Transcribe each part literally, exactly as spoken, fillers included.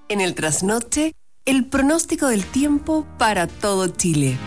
En el trasnoche, el pronóstico del tiempo para todo Chile.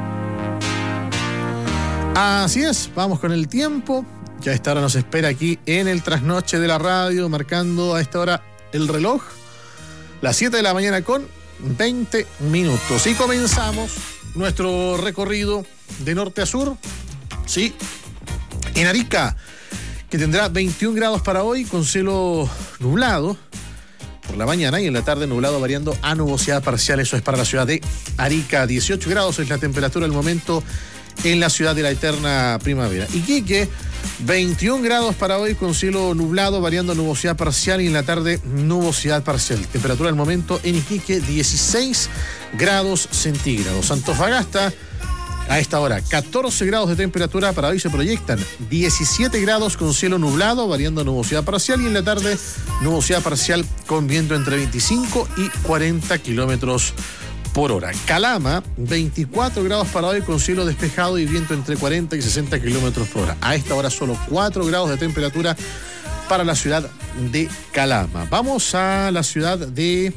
Así es, vamos con el tiempo. Ya a esta hora nos espera aquí en el trasnoche de la radio, marcando a esta hora el reloj, las siete de la mañana con veinte minutos. Y comenzamos nuestro recorrido de norte a sur, sí, en Arica, que tendrá veintiún grados para hoy, con cielo nublado por la mañana y en la tarde nublado variando a nubosidad parcial. Eso es para la ciudad de Arica. dieciocho grados es la temperatura al momento en la ciudad de la eterna primavera. Iquique, veintiún grados para hoy con cielo nublado variando a nubosidad parcial y en la tarde nubosidad parcial. Temperatura al momento en Iquique dieciséis grados centígrados. Antofagasta, a esta hora, catorce grados de temperatura, para hoy se proyectan diecisiete grados con cielo nublado, variando a nubosidad parcial, y en la tarde nubosidad parcial con viento entre veinticinco y cuarenta kilómetros por hora. Calama, veinticuatro grados para hoy con cielo despejado y viento entre cuarenta y sesenta kilómetros por hora. A esta hora solo cuatro grados de temperatura para la ciudad de Calama. Vamos a la ciudad de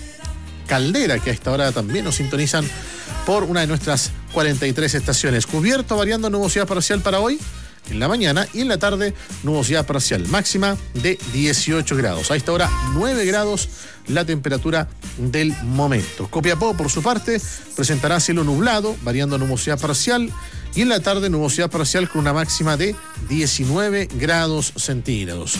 Caldera, que a esta hora también nos sintonizan por una de nuestras cuarenta y tres estaciones. Cubierto variando a nubosidad parcial para hoy en la mañana y en la tarde nubosidad parcial, máxima de dieciocho grados. A esta hora nueve grados la temperatura del momento. Copiapó, por su parte, presentará cielo nublado variando a nubosidad parcial y en la tarde nubosidad parcial con una máxima de diecinueve grados centígrados.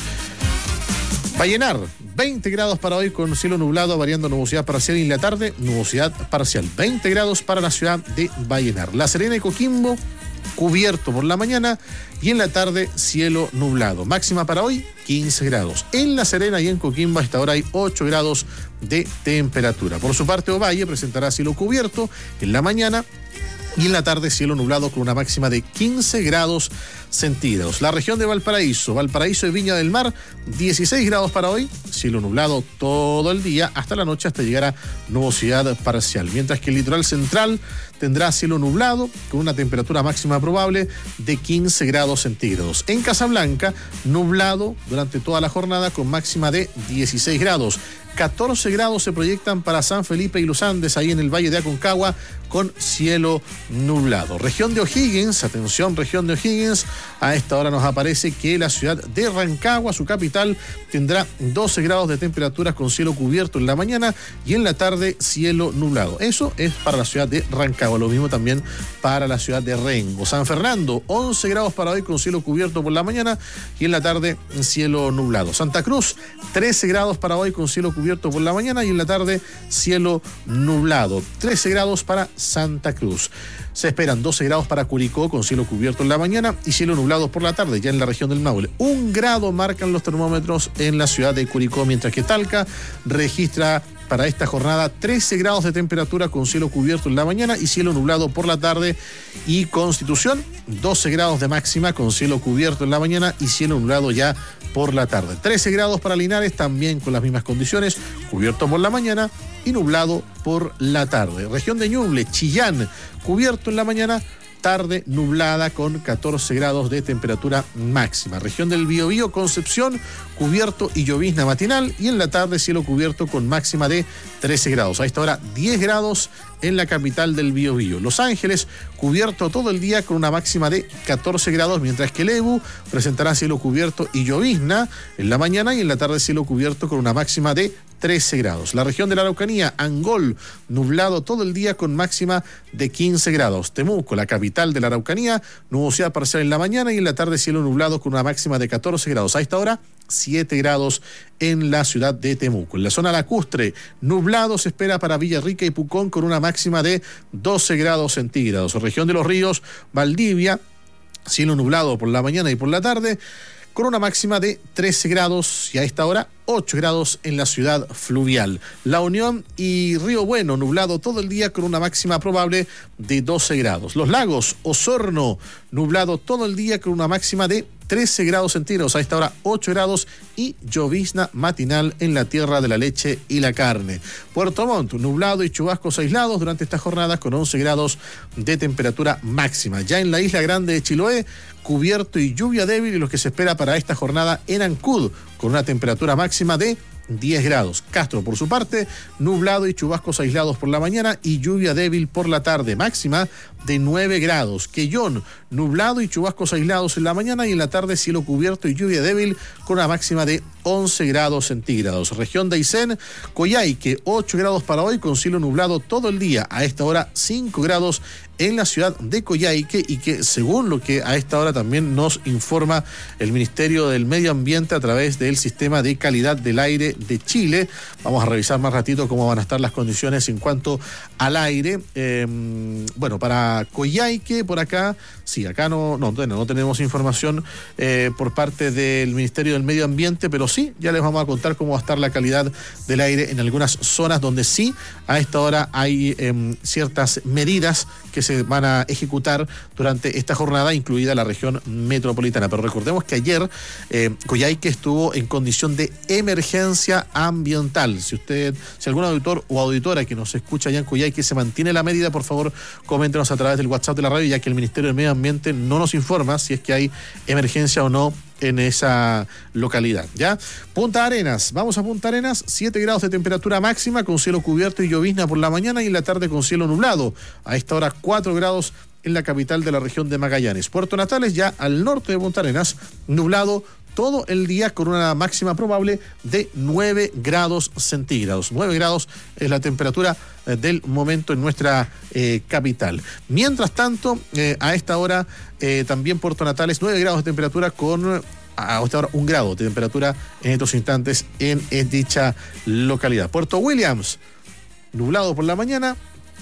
Vallenar, veinte grados para hoy con cielo nublado variando nubosidad parcial y en la tarde nubosidad parcial. veinte grados para la ciudad de Vallenar. La Serena y Coquimbo, cubierto por la mañana y en la tarde cielo nublado. Máxima para hoy quince grados. En La Serena y en Coquimbo a esta hora hay ocho grados de temperatura. Por su parte, Ovalle presentará cielo cubierto en la mañana y en la tarde cielo nublado con una máxima de quince grados centígrados. La región de Valparaíso, Valparaíso y Viña del Mar, dieciséis grados para hoy, cielo nublado todo el día hasta la noche, hasta llegar a nubosidad parcial. Mientras que el litoral central tendrá cielo nublado con una temperatura máxima probable de quince grados centígrados. En Casablanca, nublado durante toda la jornada con máxima de dieciséis grados. catorce grados se proyectan para San Felipe y Los Andes, ahí en el Valle de Aconcagua, con cielo nublado. Región de O'Higgins, atención, región de O'Higgins, a esta hora nos aparece que la ciudad de Rancagua, su capital, tendrá doce grados de temperatura con cielo cubierto en la mañana y en la tarde cielo nublado. Eso es para la ciudad de Rancagua, lo mismo también para la ciudad de Rengo. San Fernando, once grados para hoy con cielo cubierto por la mañana y en la tarde cielo nublado. Santa Cruz, trece grados para hoy con cielo cubierto por la mañana y en la tarde cielo nublado. trece grados para Santa Cruz. Se esperan doce grados para Curicó con cielo cubierto en la mañana y cielo nublado por la tarde, ya en la región del Maule. Un grado marcan los termómetros en la ciudad de Curicó, mientras que Talca registra para esta jornada trece grados de temperatura con cielo cubierto en la mañana y cielo nublado por la tarde. Y Constitución, doce grados de máxima con cielo cubierto en la mañana y cielo nublado ya por la tarde. trece grados para Linares, también con las mismas condiciones, cubierto por la mañana y nublado por la tarde. Región de Ñuble, Chillán, cubierto en la mañana, tarde nublada con catorce grados de temperatura máxima. Región del Biobío, Concepción, cubierto y llovizna matinal y en la tarde cielo cubierto con máxima de trece grados. A esta hora diez grados en la capital del Biobío. Los Ángeles, cubierto todo el día con una máxima de catorce grados, mientras que Lebu presentará cielo cubierto y llovizna en la mañana y en la tarde cielo cubierto con una máxima de trece grados. La región de la Araucanía, Angol, nublado todo el día con máxima de quince grados. Temuco, la capital de la Araucanía, nubosidad parcial en la mañana y en la tarde cielo nublado con una máxima de catorce grados. A esta hora, siete grados en la ciudad de Temuco. En la zona lacustre, nublado se espera para Villarrica y Pucón con una máxima de doce grados centígrados. Región de los Ríos, Valdivia, cielo nublado por la mañana y por la tarde, con una máxima de trece grados y a esta hora ocho grados en la ciudad fluvial. La Unión y Río Bueno, nublado todo el día con una máxima probable de doce grados. Los Lagos, Osorno, nublado todo el día con una máxima de trece grados centígrados, a esta hora ocho grados y llovizna matinal en la tierra de la leche y la carne. Puerto Montt, nublado y chubascos aislados durante estas jornadas con once grados de temperatura máxima. Ya en la isla grande de Chiloé, cubierto y lluvia débil y lo que se espera para esta jornada en Ancud, con una temperatura máxima de diez grados. Castro, por su parte, nublado y chubascos aislados por la mañana y lluvia débil por la tarde, máxima de nueve grados. Quellón, nublado y chubascos aislados en la mañana y en la tarde cielo cubierto y lluvia débil con una máxima de once grados centígrados. Región de Aysén, Coyhaique, ocho grados para hoy con cielo nublado todo el día. A esta hora cinco grados en la ciudad de Coyhaique y que según lo que a esta hora también nos informa el Ministerio del Medio Ambiente a través del Sistema de Calidad del Aire de Chile. Vamos a revisar más ratito cómo van a estar las condiciones en cuanto al aire. Eh, bueno, para Coyhaique, por acá, sí, acá no, no, no tenemos información eh, por parte del Ministerio del Medio Ambiente, pero sí, ya les vamos a contar cómo va a estar la calidad del aire en algunas zonas donde sí, a esta hora hay eh, ciertas medidas que se van a ejecutar durante esta jornada, incluida la región metropolitana. Pero recordemos que ayer eh, Coyhaique estuvo en condición de emergencia ambiental. Si usted, si algún auditor o auditora que nos escucha allá en Coyhaique se mantiene la medida, por favor, coméntenos a través del WhatsApp de la radio, ya que el Ministerio del Medio Ambiente no nos informa si es que hay emergencia o no en esa localidad, ¿ya? Punta Arenas, vamos a Punta Arenas, siete grados de temperatura máxima con cielo cubierto y llovizna por la mañana y en la tarde con cielo nublado. A esta hora cuatro grados en la capital de la región de Magallanes. Puerto Natales, ya al norte de Punta Arenas, nublado todo el día con una máxima probable de nueve grados centígrados. nueve grados es la temperatura eh, del momento en nuestra eh, capital. Mientras tanto, eh, a esta hora eh, también Puerto Natales, nueve grados de temperatura con a esta hora un grado de temperatura en estos instantes en, en dicha localidad. Puerto Williams, nublado por la mañana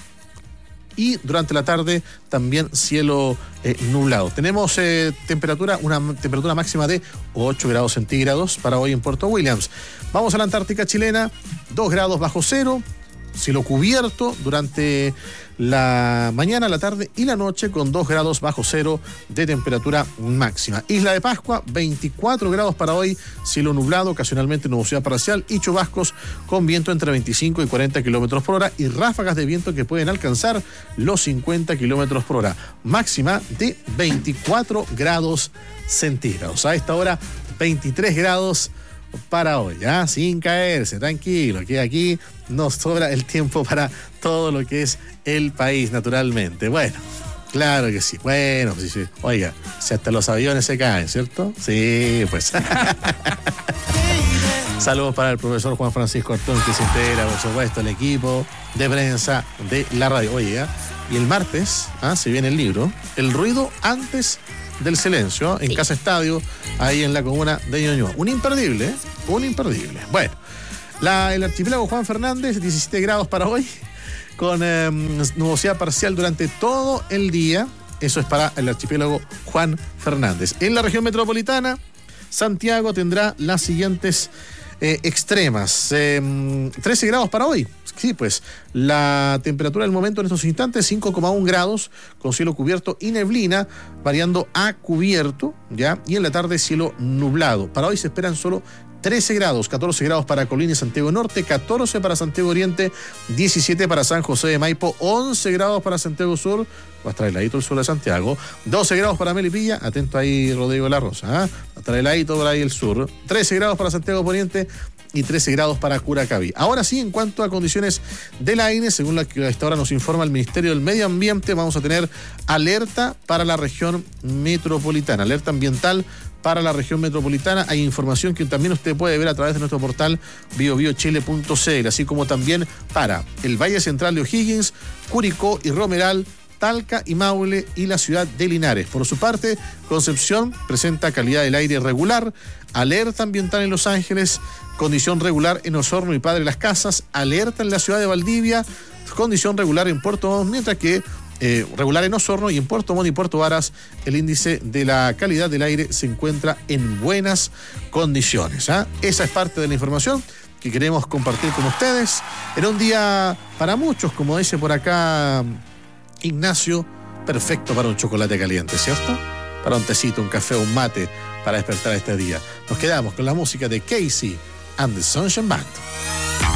y durante la tarde también cielo eh, nublado. Tenemos eh, temperatura, una temperatura máxima de ocho grados centígrados para hoy en Puerto Williams. Vamos a la Antártica chilena, dos grados bajo cero, cielo cubierto durante la mañana, la tarde y la noche con dos grados bajo cero de temperatura máxima. Isla de Pascua, veinticuatro grados para hoy, cielo nublado, ocasionalmente nubosidad parcial y chubascos con viento entre veinticinco y cuarenta kilómetros por hora y ráfagas de viento que pueden alcanzar los cincuenta kilómetros por hora. Máxima de veinticuatro grados centígrados. A esta hora, veintitrés grados para hoy, ¿ya? Sin caerse, tranquilo, que aquí nos sobra el tiempo para todo lo que es el país, naturalmente. Bueno, claro que sí, bueno, sí, sí. Oiga, si hasta los aviones se caen, ¿cierto? Sí, pues. Saludos para el profesor Juan Francisco Artón, que se integra, por supuesto, el equipo de prensa de la radio. Oiga, y el martes, ¿ah? Se viene el libro, El ruido antes del silencio, en sí. Casa Estadio, ahí en la comuna de Ñuñoa. Un imperdible, ¿eh? Un imperdible. Bueno, la, el archipiélago Juan Fernández, diecisiete grados para hoy, con eh, nubosidad parcial durante todo el día. Eso es para el archipiélago Juan Fernández. En la región metropolitana, Santiago tendrá las siguientes eh, extremas. Eh, trece grados para hoy. Sí, pues la temperatura del momento en estos instantes, cinco coma uno grados, con cielo cubierto y neblina, variando a cubierto, ¿ya? Y en la tarde cielo nublado. Para hoy se esperan solo trece grados, catorce grados para Colina y Santiago Norte, catorce para Santiago Oriente, diecisiete para San José de Maipo, once grados para Santiago Sur, va a estar heladito el sur de Santiago, doce grados para Melipilla, atento ahí Rodrigo de la Rosa, ¿eh? Va a estar heladito por ahí el sur, trece grados para Santiago Poniente y trece grados para Curacaví. Ahora sí, en cuanto a condiciones del aire, según la que a esta hora nos informa el Ministerio del Medio Ambiente, vamos a tener alerta para la región metropolitana, alerta ambiental para la región metropolitana. Hay información que también usted puede ver a través de nuestro portal bio bio chile punto c l, así como también para el Valle Central de O'Higgins, Curicó y Romeral, Talca y Maule y la ciudad de Linares. Por su parte, Concepción presenta calidad del aire regular, alerta ambiental en Los Ángeles, condición regular en Osorno y Padre Las Casas, alerta en la ciudad de Valdivia, condición regular en Puerto Montt, mientras que eh, regular en Osorno y en Puerto Montt y Puerto Varas el índice de la calidad del aire se encuentra en buenas condiciones, ¿eh? Esa es parte de la información que queremos compartir con ustedes en un día para muchos, como dice por acá Ignacio, perfecto para un chocolate caliente, ¿cierto? Para un tecito, un café, un mate, para despertar este día. Nos quedamos con la música de Casey and the Sunshine Band.